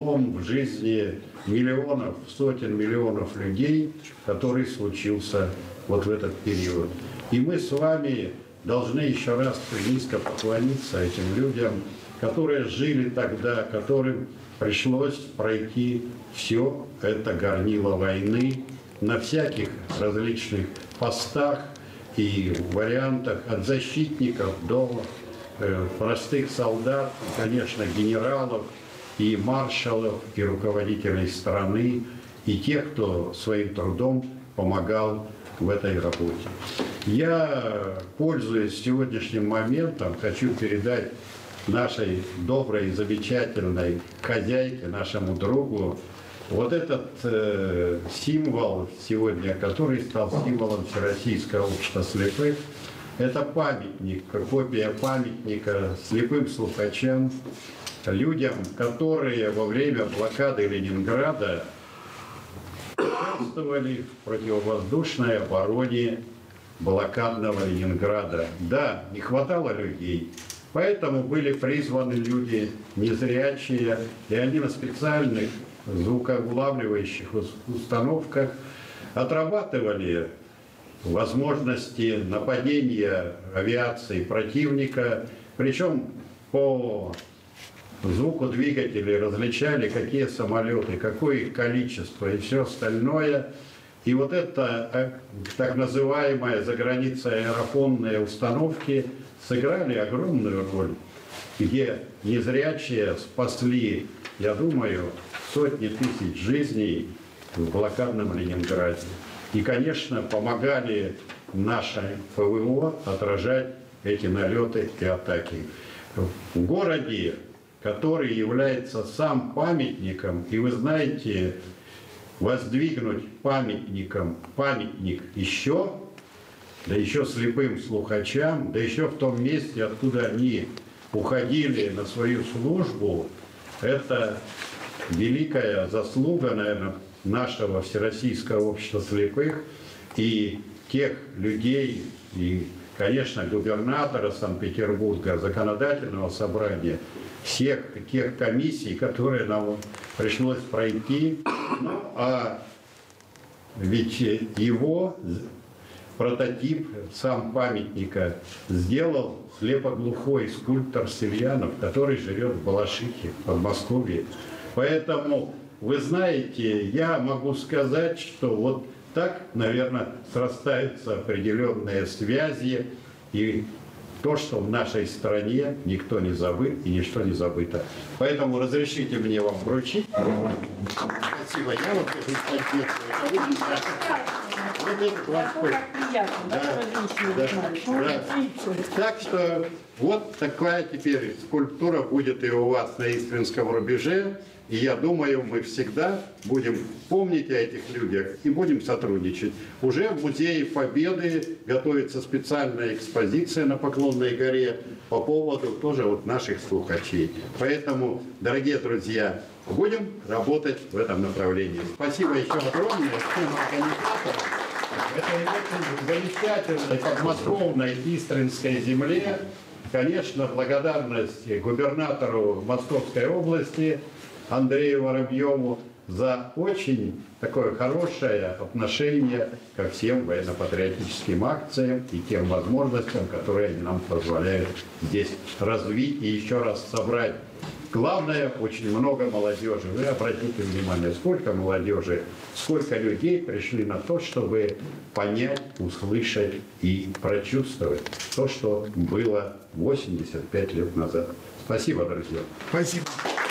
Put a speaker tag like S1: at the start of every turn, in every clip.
S1: перелом в жизни миллионов, сотен миллионов людей, который случился вот в этот период. И мы с вами должны еще раз низко поклониться этим людям, которые жили тогда, которым пришлось пройти все это горнило войны на всяких различных постах и вариантах, от защитников до простых солдат, конечно, генералов и маршалов, и руководителей страны, и тех, кто своим трудом помогал в этой работе. Я, пользуясь сегодняшним моментом, хочу передать нашей доброй и замечательной хозяйке, нашему другу, вот этот символ сегодня, который стал символом Всероссийского общества слепых. Это памятник, копия памятника слепым слухачам, людям, которые во время блокады Ленинграда участвовали в противовоздушной обороне блокадного Ленинграда. Да, не хватало людей, поэтому были призваны люди незрячие, и они на специальных звукоулавливающих установках отрабатывали возможности нападения авиации противника, причем по звуку двигателей различали, какие самолеты, какое их количество и все остальное. И вот это так называемые за границей аэрофонные установки сыграли огромную роль, где незрячие спасли, я думаю, сотни тысяч жизней в блокадном Ленинграде. И, конечно, помогали нашей ФВО отражать эти налеты и атаки. В городе, который является сам памятником, и вы знаете, воздвигнуть памятник еще, да еще слепым слухачам, да еще в том месте, откуда они уходили на свою службу, это великая заслуга, наверное, нашего Всероссийского общества слепых и тех людей, и, конечно, губернатора Санкт-Петербурга, законодательного собрания, всех тех комиссий, которые нам пришлось пройти. Ну, а ведь его прототип, сам памятника, сделал слепоглухой скульптор Сельянов, который живет в Балашихе, в Подмосковье. Поэтому, вы знаете, я могу сказать, что вот так, наверное, срастаются определенные связи, и то, что в нашей стране никто не забыт и ничто не забыто. Поэтому разрешите мне вам вручить. Спасибо. Я вот Так что вот такая теперь скульптура будет и у вас на Истринском рубеже. И я думаю, мы всегда будем помнить о этих людях и будем сотрудничать. Уже в Музее Победы готовится специальная экспозиция на Поклонной горе по поводу тоже вот наших слухачей. Поэтому, дорогие друзья, будем работать в этом направлении. Спасибо еще огромное всем организаторам этой замечательной подмосковной Истринской земле. Конечно, благодарность губернатору Московской области Андрею Воробьеву за очень такое хорошее отношение ко всем военно-патриотическим акциям и тем возможностям, которые они нам позволяют здесь развить и еще раз собрать. Главное, очень много молодежи. Вы обратите внимание, сколько молодежи, сколько людей пришли на то, чтобы понять, услышать и прочувствовать то, что было 85 лет назад. Спасибо, друзья.
S2: Спасибо.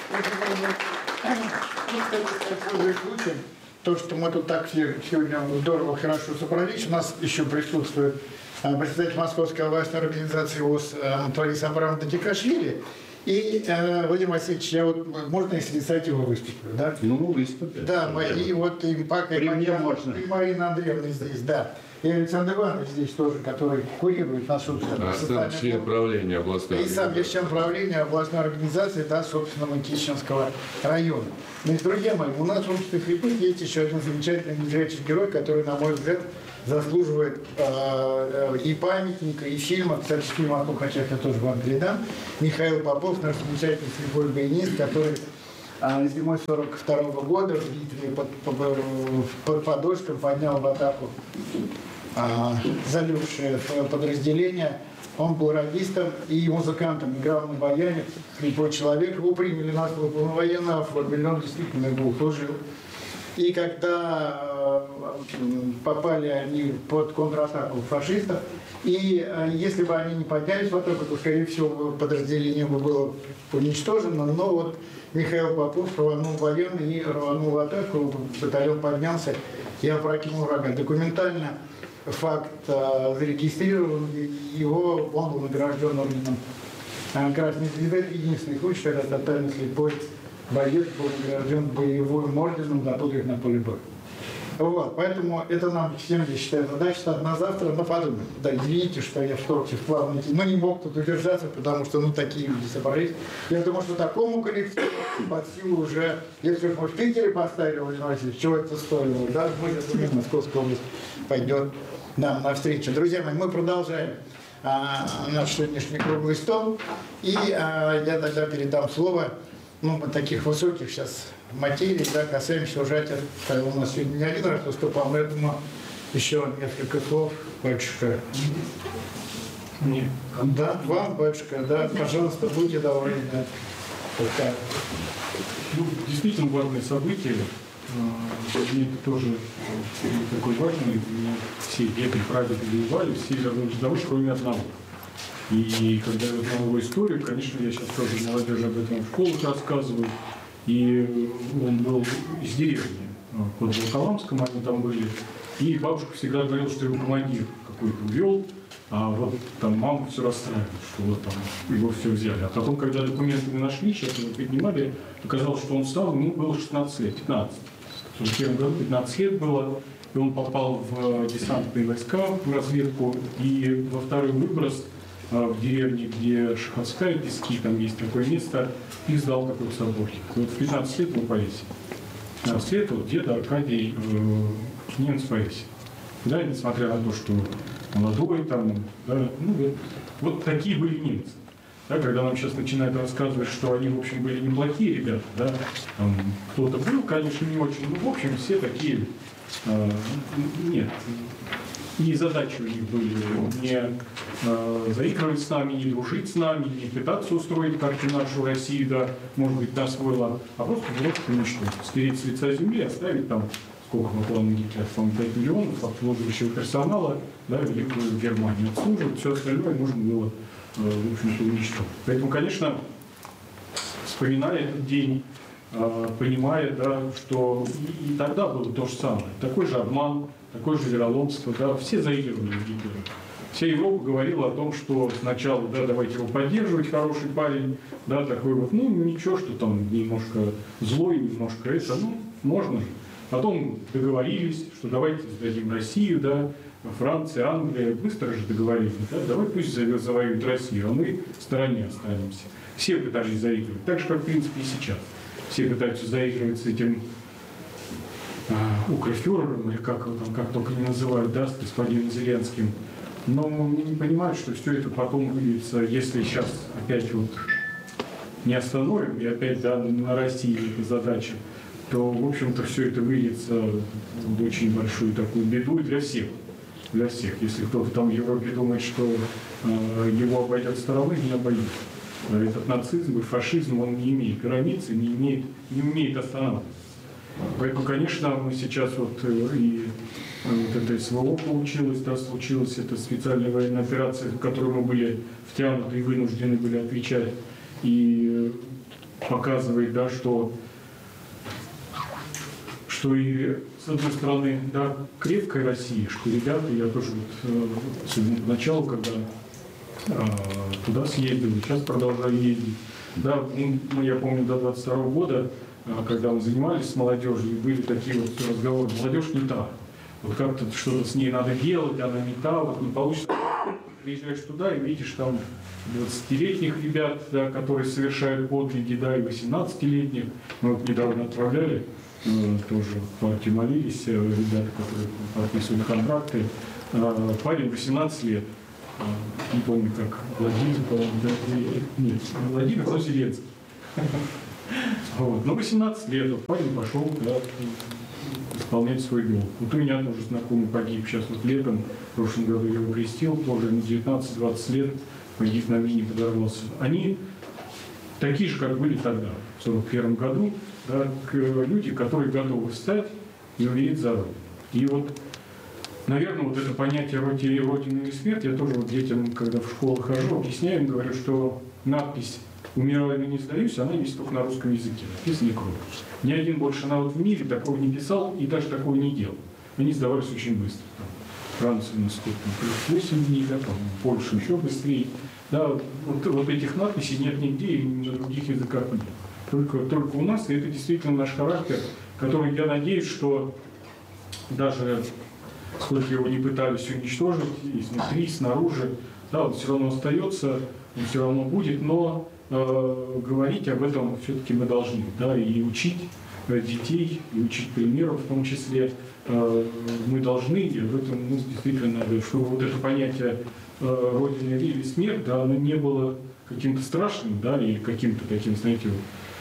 S2: То, что мы тут так сегодня здорово, хорошо собрались, у нас еще присутствует председатель Московской областной организации ВОС Лариса Абрамовна Дикашвили. И, Владимир Васильевич, я вот, можно, если инициативу выступлю, да?
S1: Ну, выступим.
S2: Да, и вот и Марина Андреевна здесь, да. И Александр Иванович здесь тоже, который курирует нашу
S3: сам член правления областной
S2: организации. И сам член правления областной организации, да, собственно, Мытищинского района. Значит, друзья мои, у нас в обществе слепых есть еще один замечательный незрячий герой, который, на мой взгляд, заслуживает и памятника, и фильма. Кстати, фильм о Тухачах я тоже вам передам. Михаил Попов, наш замечательный слепой баянист, который зимой 42 года в битве под Подольском поднял в атаку залегшее подразделение. Он был радистом и музыкантом, играл на баяне, слепой человек. Его приняли на службу военного, в форме, он действительно был, служил. И когда попали они под контратаку фашистов, и если бы они не поднялись в атаку, то, скорее всего, подразделение бы было уничтожено. Но вот Михаил Попов рванул воен и рванул в атаку, батальон поднялся и опрокинул врага. Документально факт зарегистрирован, его, он был награжден орденом Красной Звезды. Это единственный случай, когда тотально слепой боец был награжден боевым орденом за подвиг на поле боя. Вот, поэтому это нам всем, я считаю, задача на завтра, но подумать. Да, извините, что я вторгся в плавный, но не мог тут удержаться, потому что, ну, такие люди собрались. Я думаю, что такому коллективу под силу уже, если мы в Питере поставили, Владимир Васильевич, чего это стоило, да, мы, я думаю, Московская область пойдет нам навстречу. Друзья мои, мы продолжаем наш сегодняшний круглый стол, и я тогда передам слово, ну, мы таких высоких сейчас материй, да, касаемся уже, у нас сегодня не один раз выступал, но я думаю, еще несколько слов, батюшка.
S4: Нет.
S2: Да, вам, батюшка, да, пожалуйста, будьте довольны. Да.
S4: Ну, действительно важное событие. Мне это тоже такой важный. Все деды, прадеды воевали, все вернулись домой, кроме одного. И когда я узнал его историю, конечно, я сейчас тоже молодежи об этом в школах рассказываю. И он был из деревни, под Волоколамском они там были. И бабушка всегда говорила, что его командир какой-то увел, а вот там мама все расстраивалась, что вот там его все взяли. А потом, когда документы мы нашли, сейчас мы поднимали, оказалось, что он стал, ему было 16 лет, 15. В 1941 году 15 лет было, и он попал в десантные войска, в разведку, и во второй выброс в деревне, где Шаховская, Пески, там есть такое место, их сдал какой-то сапожник. Вот в 15 лет он повесил. 15 лет вот дед Аркадий немец повесил. Да, несмотря на то, что молодой там, да, ну, вот такие были немцы. Да, когда нам сейчас начинают рассказывать, что они, в общем, были неплохие ребята, да, кто-то был, конечно, не очень, но, в общем, все такие, нет. И задачи у них были не заигрывать с нами, не дружить с нами, не пытаться устроить как-то нашу Россию, да, может быть, на свой лад, а просто уничтожить, стереть с лица земли, оставить там, сколько мы планируем Гитлер, по-моему, 5 миллионов обслуживающего персонала, да, Великую Германию обслуживать, все остальное можно было, в общем-то, уничтожить. Поэтому, конечно, вспоминая этот день, понимая, да, что и тогда было то же самое, такой же обман, такое же вероломство, да, все заигрывали Гитлера. Вся Европа говорила о том, что сначала, да, давайте его поддерживать, хороший парень, да, такой вот, ну, ничего, что там немножко злой, немножко это, ну, можно же. Потом договорились, что давайте сдадим Россию, да, Франция, Англия, быстро же договорились, да, давай пусть завоюют Россию, а мы в стороне останемся. Все пытались заигрывать, так же, как, в принципе, и сейчас. Все пытаются заигрывать с этим укрофюрером, или как его там, как только не называют, да, с господином Зеленским. Но они не понимают, что все это потом выльется, если сейчас опять вот не остановим, и опять, да, на России эта задача, то, в общем-то, все это выльется в очень большую такую беду для всех. Для всех. Если кто-то там в Европе думает, что его обойдет стороной, не обойдет. Этот нацизм и фашизм, он не имеет границ и не умеет останавливаться. Поэтому, конечно, мы сейчас вот и вот это СВО получилось, да, случилась эта специальная военная операция, в которой мы были втянуты и вынуждены были отвечать, и показывает, да, что и с одной стороны, да, крепкая Россия, что ребята, я тоже вот, особенно поначалу, когда туда съездил, сейчас продолжаю ездить. Да, ну, я помню, до 22 года, когда мы занимались с молодежью, были такие вот разговоры, молодежь не та. Вот как-то что-то с ней надо делать, она не та, вот не получится. Приезжаешь туда и видишь там 20-летних ребят, да, которые совершают подвиги, да, и 18-летних. Мы вот недавно отправляли, тоже в партии молились, ребята, которые подписывали контракты. Парень 18 лет. Не помню, как Владимир, по-моему, нет, Владимир, но Зеленский. Вот. Но 18 лет вот парень пошел, да, исполнять свой долг. Вот у меня тоже знакомый погиб сейчас вот летом, в прошлом году я его крестил, тоже на 19-20 лет погиб на мине, подорвался. Они такие же, как были тогда, в 41 году, да, люди, которые готовы встать и умереть за Родину. И вот, наверное, вот это понятие Родины и смерть, я тоже вот детям, когда в школу хожу, объясняю им, говорю, что надпись «Умираю, но не сдаюсь», она есть только на русском языке, написано кровью. Ни один больше народ в мире такого не писал и даже такого не делал. Они сдавались очень быстро. Там, Франция у нас сколько, плюс 8 дней, да, Польша еще быстрее. Да, вот этих надписей нет нигде и на других языках нет. Только у нас, и это действительно наш характер, который, я надеюсь, что даже сколько его не пытались уничтожить, изнутри, снаружи, да, он все равно остается, он все равно будет, но говорить об этом все-таки мы должны, да, и учить детей, и учить примеров в том числе мы должны, и об этом действительно надо, чтобы вот это понятие Родина или смерть, да, оно не было каким-то страшным, да, или каким-то таким, знаете,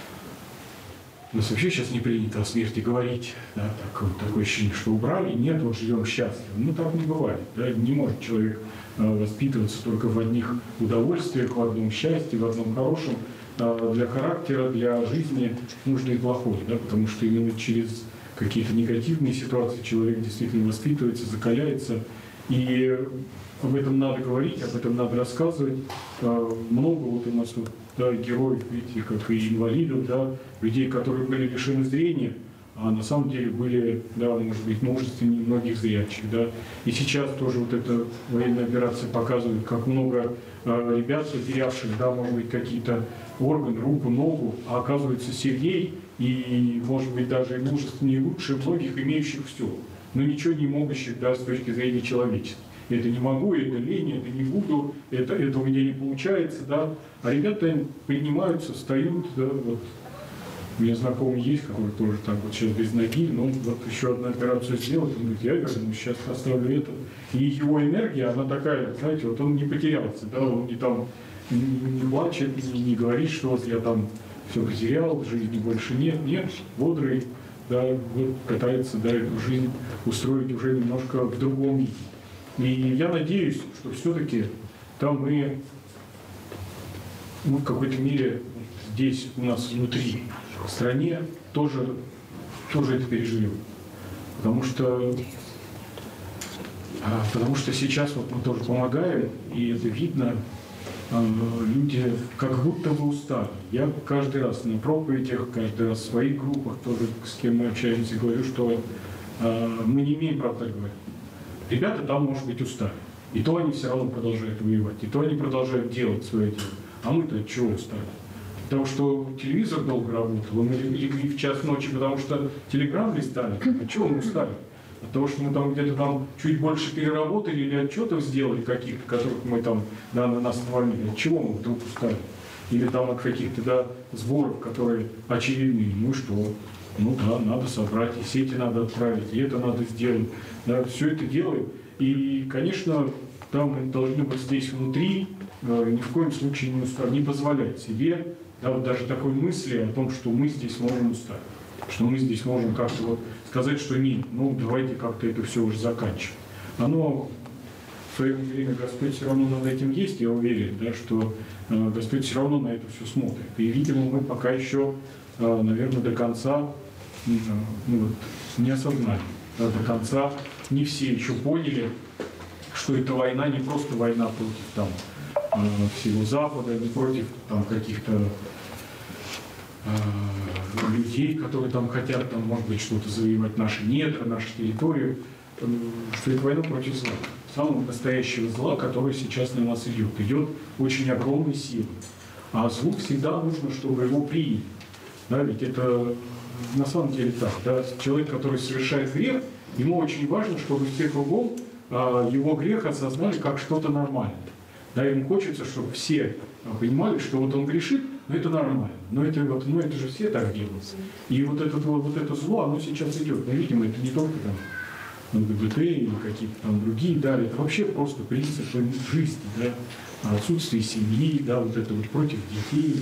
S4: у нас вообще сейчас не принято о смерти говорить, да, такое ощущение, что убрали, нет, вот живем счастливо. Ну, так не бывает, да, не может человек воспитываться только в одних удовольствиях, в одном счастье, в одном хорошем. Для характера, для жизни нужно и плохое, да, потому что именно через какие-то негативные ситуации человек действительно воспитывается, закаляется, и об этом надо говорить, об этом надо рассказывать. Много вот у нас вот, да, героев, видите, как и инвалидов, да, людей, которые были лишены зрения, а на самом деле были, да, может быть, мужественнее многих зрячих, да. И сейчас тоже вот эта военная операция показывает, как много ребят, потерявших, да, может быть, какие-то органы, руку, ногу, а оказывается сильней и, может быть, даже и мужественнее, лучше многих, имеющих все, но ничего не могущих, да, с точки зрения человечества. Это не могу, это лень, это не буду, это у меня не получается, да. А ребята поднимаются, встают, да, вот. У меня знакомый есть, который тоже так вот сейчас без ноги, но вот еще одну операцию сделать, он говорит, я верну, сейчас поставлю это. И его энергия, она такая, знаете, вот он не потерялся, да, он не там не плачет, не говорит, что вот я там все потерял, жизни больше нет, бодрый, да, вот пытается, да, эту жизнь устроить уже немножко в другом виде. И я надеюсь, что все-таки там мы, ну, в какой-то мере здесь у нас внутри, в стране, тоже это переживем. Потому что сейчас вот мы тоже помогаем, и это видно, люди как будто бы устали. Я каждый раз на проповедях, каждый раз в своих группах, тоже с кем мы общаемся, говорю, что мы не имеем права так говорить. Ребята там, может быть, устали. И то они все равно продолжают воевать, и то они продолжают делать свое дело. А мы-то от чего устали? Потому что телевизор долго работал, мы легли в час ночи, потому что телеграм листали. От чего мы устали? От того, что мы там где-то там чуть больше переработали или отчетов сделали каких-то, которых мы там, да, на нас навалили. От чего мы вдруг устали? Или там от каких-то, да, сборов, которые очевидны. Ну что? Ну да, надо собрать, и сети надо отправить, и это надо сделать. Да, все это делаем. И, конечно, там мы должны быть здесь внутри, ни в коем случае не позволять себе, да, вот даже такой мысли о том, что мы здесь можем устать, что мы здесь можем как-то вот сказать, что нет, ну давайте как-то это все уже заканчивать. Оно в свое время Господь все равно над этим есть, я уверен, да, что Господь все равно на это все смотрит. И, видимо, мы пока еще, наверное, до конца не осознали, да, до конца не все еще поняли, что эта война не просто война против там всего Запада, не против там каких-то людей, которые там хотят, там, может быть, что-то завоевать наши недра, нашу территорию, что это война против зла, самого настоящего зла, который сейчас на нас идет. Идет очень огромной силой. А злу всегда нужно, чтобы его приняли. Да, ведь это на самом деле так. Да? Человек, который совершает грех, ему очень важно, чтобы все кругом его грех осознали как что-то нормальное. Да, ему хочется, чтобы все понимали, что вот он грешит, но это нормально. Но это же все так делают. И вот это зло, оно сейчас идет. Мы видим, это не только там ЛГБТ или какие-то там другие, да, это вообще просто принцип жизни, да, отсутствие семьи, да, вот это вот против детей,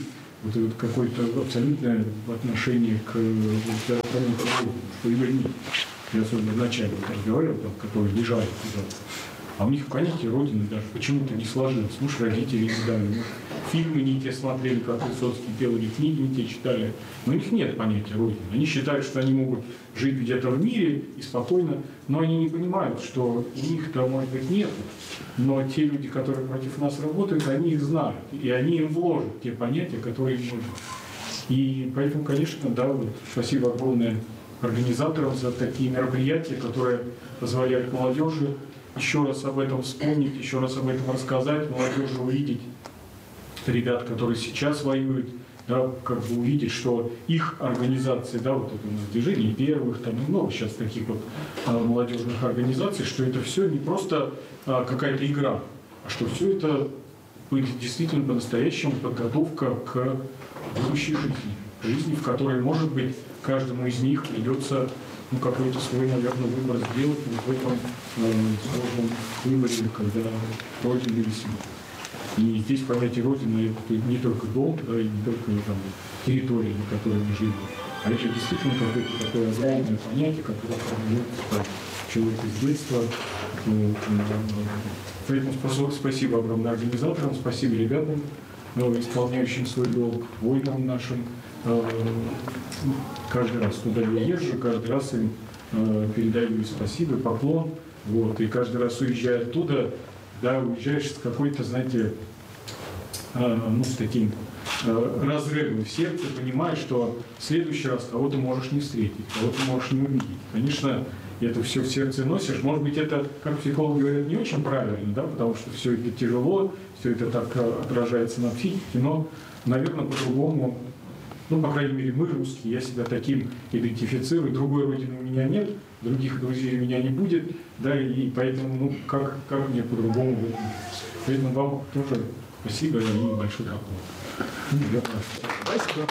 S4: вот это какое-то абсолютное отношение к театральному труду, что его нет. Я особенно вначале разговаривал, там, которые бежали туда. А у них в понятии Родины даже почему-то не сложилось. Муж родители издали, фильмы не те смотрели, как Высоцкий пел, или книги не те читали. Но у них нет понятия Родины. Они считают, что они могут жить где-то в мире и спокойно, но они не понимают, что у них-то, может быть, нет. Но те люди, которые против нас работают, они их знают. И они им вложат те понятия, которые им нужны. И поэтому, конечно, да, вот, спасибо огромное организаторам за такие мероприятия, которые позволяют молодежи еще раз об этом вспомнить, еще раз об этом рассказать, молодежи увидеть ребят, которые сейчас воюют, да, как бы увидеть, что их организации, да, вот это у нас движение первых, там много сейчас таких вот молодежных организаций, что это все не просто какая-то игра, а что все это будет действительно по-настоящему подготовка к будущей жизни, в которой, может быть, каждому из них придется какой-то свой, наверное, выбор сделать в этом сложном выборе, когда Родина или семья. И здесь понятие Родины – это не только дом, да, и не только там, территория, на которой мы живем, а это действительно какое-то такое огромное понятие, которое формируется человек из детства. Поэтому спасибо огромное организаторам, спасибо ребятам, исполняющим свой долг, воинам нашим. Каждый раз туда я езжу, каждый раз им передаю спасибо, поклон. Вот, и каждый раз уезжая оттуда, да, уезжаешь с какой-то, знаете, с таким разрывом в сердце, понимаешь, что в следующий раз кого-то можешь не встретить, кого-то можешь не увидеть. Конечно, это все в сердце носишь. Может быть, это, как психологи говорят, не очень правильно, да, потому что все это тяжело, все это так отражается на психике, но, наверное, по-другому. Ну, по крайней мере, мы, русские, я себя таким идентифицирую, другой родины у меня нет, других друзей у меня не будет, да, и поэтому, как мне по-другому. Поэтому вам тоже спасибо и большой поклон.
S2: Спасибо.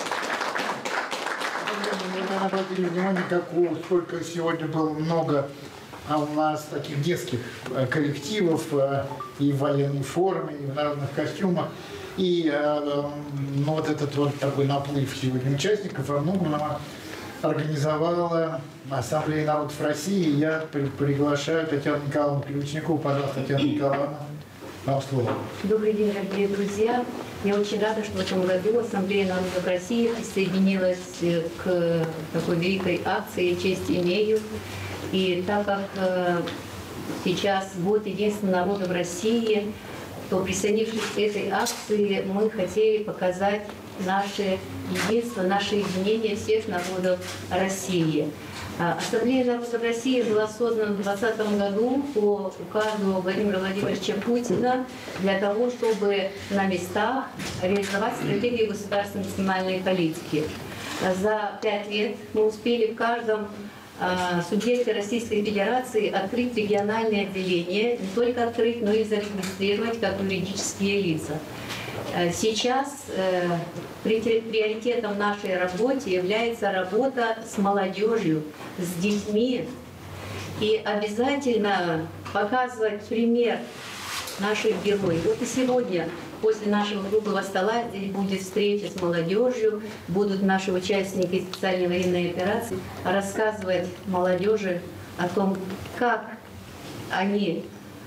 S2: Мы обратили внимание, сколько сегодня было много у нас таких детских коллективов и в военной форме, и в народных костюмах. И вот этот вот такой наплыв сегодня участников во многом организовала Ассамблея народов России. Я приглашаю Татьяну Николаевну Ключникову. Пожалуйста, Татьяна Николаевна, вам слово.
S5: Добрый день, дорогие друзья. Я очень рада, что в этом году Ассамблея народов России присоединилась к такой великой акции «Честь имею». И так как сейчас год единства народов России, то, присоединившись к этой акции, мы хотели показать наше единство, наше единение всех народов России. Ассамблея народов России была создана в 2020 году по указу Владимира Владимировича Путина для того, чтобы на местах реализовать стратегию государственной национальной политики. За 5 лет мы успели в каждом субъекты Российской Федерации открыть региональные отделения, не только открыть, но и зарегистрировать как юридические лица. Сейчас приоритетом нашей работы является работа с молодежью, с детьми. И обязательно показывать пример наших героев. Вот и сегодня после нашего круглого стола здесь будет встреча с молодежью, будут наши участники специальной военной операции рассказывать молодежи о том, как они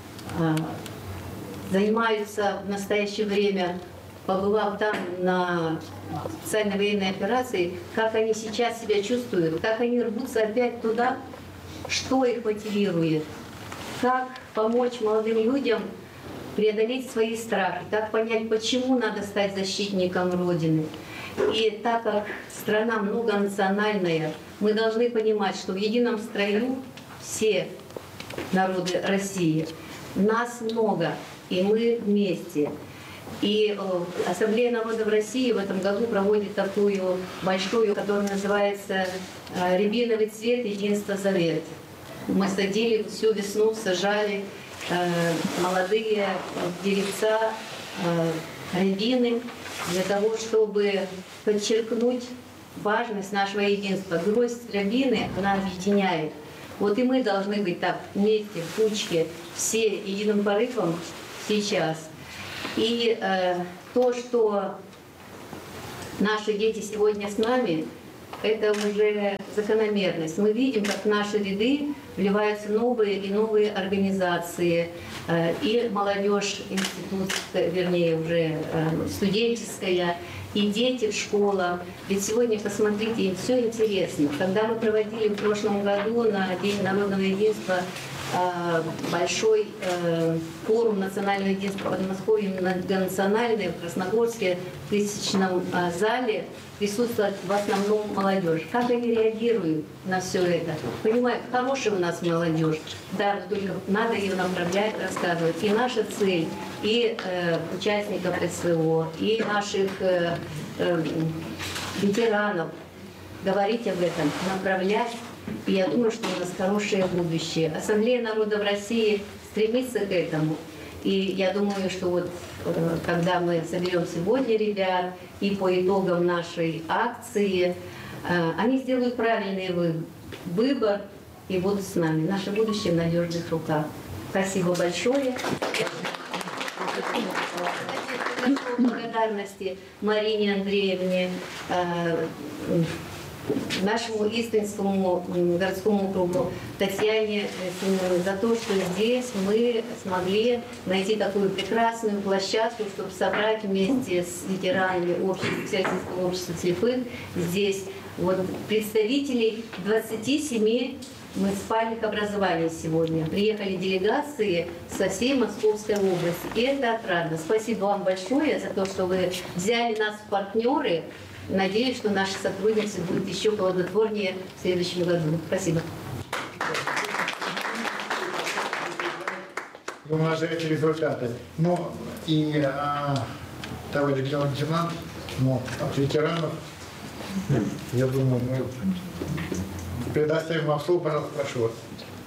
S5: занимаются в настоящее время, побывав там на специальной военной операции, как они сейчас себя чувствуют, как они рвутся опять туда, что их мотивирует, как помочь молодым людям преодолеть свои страхи, как понять, почему надо стать защитником Родины. И так как страна многонациональная, мы должны понимать, что в едином строю все народы России. Нас много, и мы вместе. И Ассамблея народов России в этом году проводит такую большую, которая называется «Рябиновый цвет, единство, завет». Мы садили всю весну, сажали молодые деревца, рябины, для того, чтобы подчеркнуть важность нашего единства. Гроздь рябины, она объединяет. Вот и мы должны быть так вместе, в кучке, все единым порывом сейчас. И то, что наши дети сегодня с нами, это уже закономерность. Мы видим, как в наши ряды вливаются новые и новые организации, и молодежь, институтская, вернее, уже студенческая, и дети в школах. Ведь сегодня, посмотрите, им все интересно. Когда мы проводили в прошлом году на День народного единства большой форум национального единства Подмосковья многонациональный в Красногорске в тысячном зале, присутствует в основном молодежь. Как они реагируют на все это? Понимают, хорошая у нас молодежь, да, только надо ее направлять, рассказывать. И наша цель, и участников СВО, и наших ветеранов говорить об этом, направлять. И я думаю, что у нас хорошее будущее. Ассамблея народов России стремится к этому. И я думаю, что вот когда мы соберем сегодня ребят и по итогам нашей акции, они сделают правильный выбор и будут с нами. Наше будущее в надежных руках. Спасибо большое. Благодарности Марине Андреевне, нашему Истринскому городскому округу Татьяне Семеновне за то, что здесь мы смогли найти такую прекрасную площадку, чтобы собрать вместе с ветеранами Всероссийского общества слепых здесь вот представителей 27 муниципальных образований сегодня. Приехали делегации со всей Московской области. И это отрадно. Спасибо вам большое за то, что вы взяли нас в партнеры. Надеюсь, что наше сотрудничество будет еще плодотворнее в следующем году. Спасибо.
S2: Думаю, за эти результаты. Ну и товарищ лейтенант, от ветеранов, я думаю, мы предоставим вам слово, пожалуйста, прошу вас.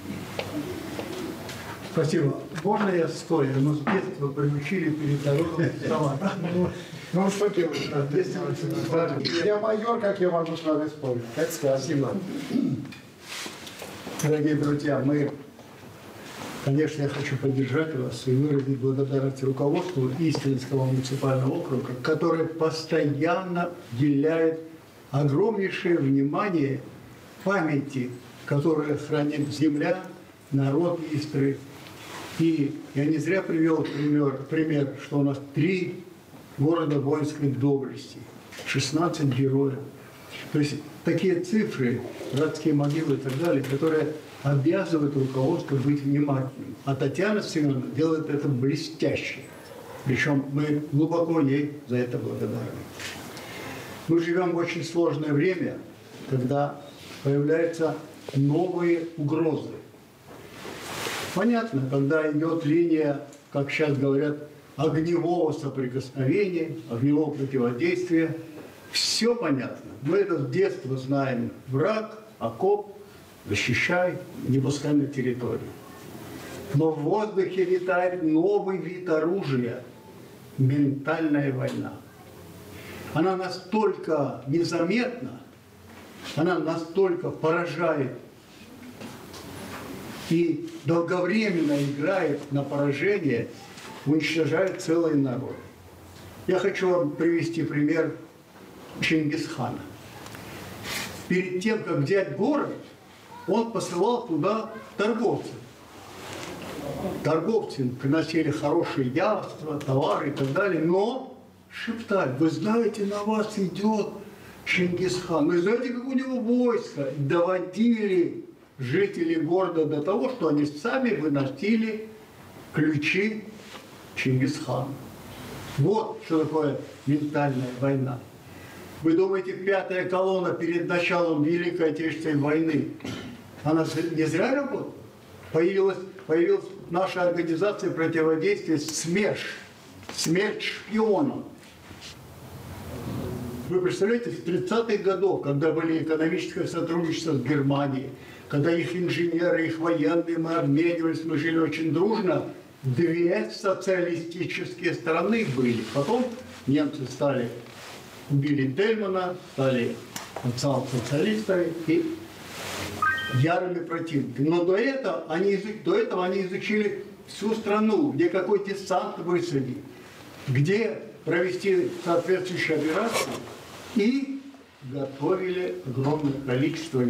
S6: Спасибо. Можно я стоя? Ну, с детства приучили перед народом вставать.
S2: Ну, что делать? Я майор, как я могу с вами спорить?
S6: Спасибо. Дорогие друзья, конечно, я хочу поддержать вас и выразить благодарность руководству Истринского муниципального округа, который постоянно уделяет огромнейшее внимание памяти, которую хранит земля, народ Истры. И я не зря привел пример, что у нас 3 города воинской доблести, 16 героев. То есть такие цифры, братские могилы и так далее, которые обязывают руководство быть внимательным. А Татьяна Семеновна делает это блестяще. Причем мы глубоко ей за это благодарны. Мы живем в очень сложное время, когда появляются новые угрозы. Понятно, когда идет линия, как сейчас говорят, огневого соприкосновения, огневого противодействия, все понятно. Мы это с детства знаем. Враг, окоп, защищай, не пускай на территорию. Но в воздухе витает новый вид оружия – ментальная война. Она настолько незаметна, она настолько поражает и долговременно играет на поражение, уничтожает целый народ. Я хочу вам привести пример Чингисхана. Перед тем, как взять город, он посылал туда торговцев. Торговцы приносили хорошие явства, товары и так далее, но шептали: вы знаете, на вас идет Чингисхан, вы знаете, как у него войско. Доводили жители города до того, что они сами выносили ключи Чингисхану. Вот что такое ментальная война. Вы думаете, 5-я колонна перед началом Великой Отечественной войны, она не зря работала? Появилась наша организация противодействия СМЕРШ, смерть шпионам. Вы представляете, с 30-х годов, когда были экономическое сотрудничество с Германией, когда их инженеры, их военные, мы обменивались, мы жили очень дружно, 2 социалистические страны были. Потом немцы убили Тельмана, стали национал-социалистами и ярыми противниками. Но до этого они изучили всю страну, где какой десант высадить, где провести соответствующую операцию, и готовили огромное количество